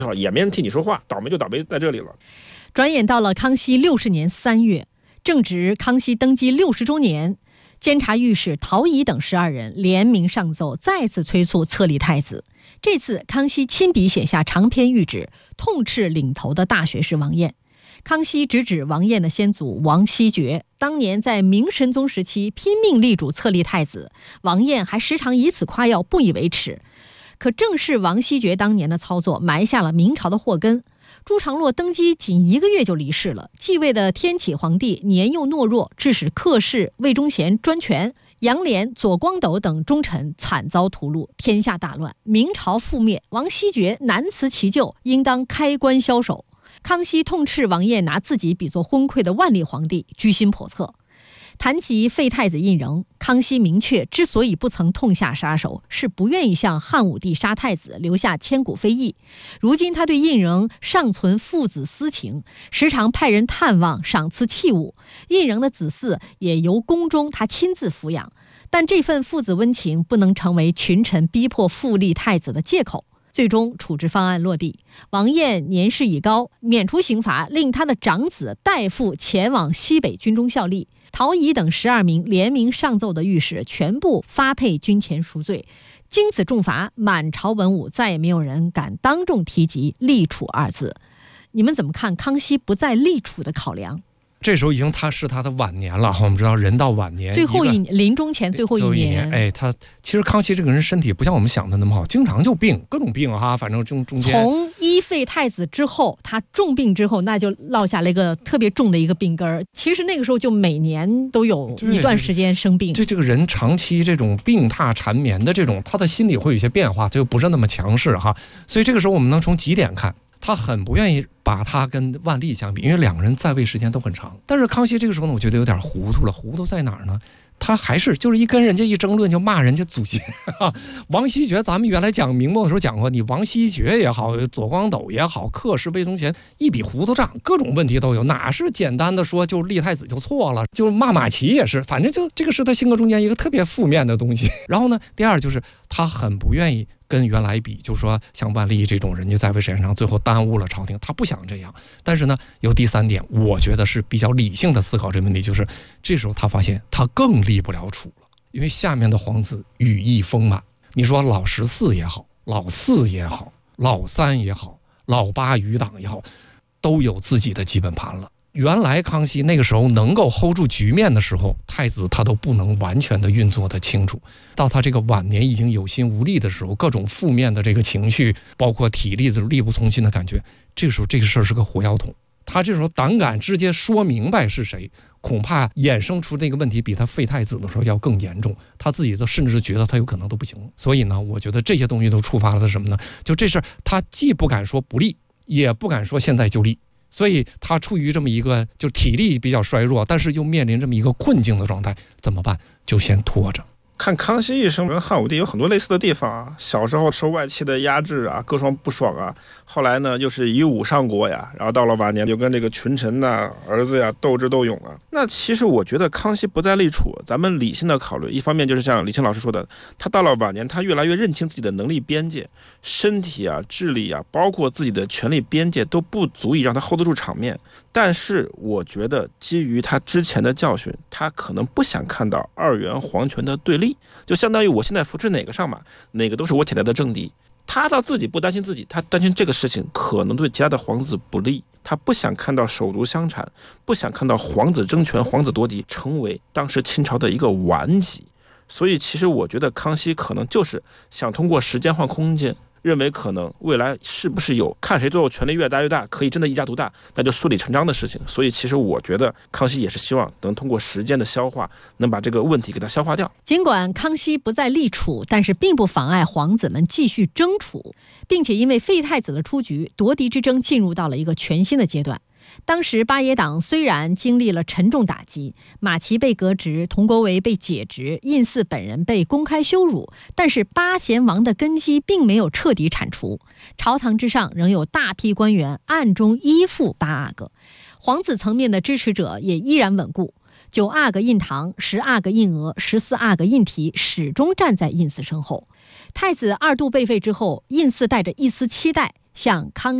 也没人替你说话，倒霉就倒霉在这里了。 转眼到了康熙60年3月，正值康熙登基60周年，监察御史陶仪等12人联名上奏，再次催促册立太子。这次康熙亲笔写下长篇谕旨，痛斥领头的大学士王彦。康熙直指王彦的先祖王希爵当年在明神宗时期拼命力主册立太子，王彦还时常以此夸耀，不以为耻。可正是王希爵当年的操作，埋下了明朝的祸根。朱常洛登基仅1个月就离世了，继位的天启皇帝年幼懦弱，致使客氏、魏忠贤专权，杨涟、左光斗等忠臣惨遭屠戮，天下大乱，明朝覆灭。王希爵难辞其咎，应当开棺枭首。康熙痛斥王彦拿自己比作昏聩的万历皇帝，居心叵测。谈及废太子胤禛，康熙明确，之所以不曾痛下杀手，是不愿意像汉武帝杀太子留下千古非议。如今他对胤禛尚存父子私情，时常派人探望，赏赐器物。胤禛的子嗣也由宫中他亲自抚养，但这份父子温情不能成为群臣逼迫复立太子的借口。最终处置方案落地，王彦年事已高，免除刑罚，令他的长子代父前往西北军中效力。陶仪等12名联名上奏的御史全部发配军前赎罪。经此重罚，满朝文武再也没有人敢当众提及立储2字。你们怎么看康熙不再立储的考量？ 这时候已经是他的晚年了，我们知道人到晚年， 最后临终前最后一年， 他其实康熙这个人身体不像我们想的那么好，经常就病，各种病哈，反正中间从一废太子之后，他重病之后，那就落下了一个特别重的一个病根儿。其实那个时候就每年都有一段时间生病， 这个人长期这种病榻缠绵的这种，他的心理会有一些变化，他就不是那么强势哈。所以这个时候我们能从几点看。他很不愿意把他跟万历相比，因为2个人在位时间都很长。但是康熙这个时候呢，我觉得有点糊涂了。糊涂在哪儿呢？他还是就是一跟人家一争论就骂人家祖先。王希爵，咱们原来讲明末的时候讲过，你王希爵也好，左光斗也好，客氏、魏忠贤一笔糊涂账，各种问题都有，哪是简单的说就立太子就错了，就骂马齐也是，反正就这个是他性格中间一个特别负面的东西。然后呢，第二就是他很不愿意跟原来比，就是说像万历这种人家在位时间长，最后耽误了朝廷，他不想这样。但是呢，有第3点，我觉得是比较理性的思考这个问题，就是这时候他发现他更立不了储了，因为下面的皇子羽翼丰满，你说老14也好，老4也好，老3也好，老8余党也好，都有自己的基本盘了。原来康熙那个时候能够 hold 住局面的时候，太子他都不能完全的运作的清楚，到他这个晚年已经有心无力的时候，各种负面的这个情绪，包括体力的力不从心的感觉，这个时候这个事儿是个火药桶，他这时候胆敢直接说明白是谁，恐怕衍生出那个问题比他废太子的时候要更严重，他自己都甚至觉得他有可能都不行。所以呢，我觉得这些东西都触发了什么呢？就这事儿他既不敢说不立，也不敢说现在就立，所以他处于这么一个就体力比较衰弱，但是又面临这么一个困境的状态，怎么办？就先拖着。 看康熙一生跟汉武帝有很多类似的地方啊，小时候受外戚的压制啊，各种不爽啊，后来呢就是以武上国呀，然后到了晚年就跟这个群臣呐、儿子呀斗智斗勇啊。那其实我觉得康熙不再立储，咱们理性的考虑，一方面就是像李清老师说的，他到了晚年，他越来越认清自己的能力边界，身体啊、智力啊，包括自己的权力边界都不足以让他 hold 得住场面。但是我觉得基于他之前的教训，他可能不想看到2元皇权的对立，就相当于我现在扶持哪个上马，哪个都是我潜在的政敌。他倒自己不担心自己，他担心这个事情可能对其他的皇子不利，他不想看到手足相残，不想看到皇子争权、皇子夺嫡成为当时清朝的一个顽疾。所以其实我觉得康熙可能就是想通过时间换空间，认为可能未来是不是有看谁最后权力越大越大，可以真的一家独大，那就顺理成章的事情。所以其实我觉得康熙也是希望能通过时间的消化，能把这个问题给它消化掉。 尽管康熙不再立储，但是并不妨碍皇子们继续争储，并且因为废太子的出局，夺嫡之争进入到了一个全新的阶段。当时八爷党虽然经历了沉重打击，马齐被革职，佟国维被解职，胤祀本人被公开羞辱，但是八贤王的根基并没有彻底铲除，朝堂之上仍有大批官员暗中依附八阿哥，皇子层面的支持者也依然稳固。9阿哥胤堂、10阿哥胤额、14阿哥胤禔始终站在胤祀身后。太子2度被废之后，胤祀带着一丝期待， 向康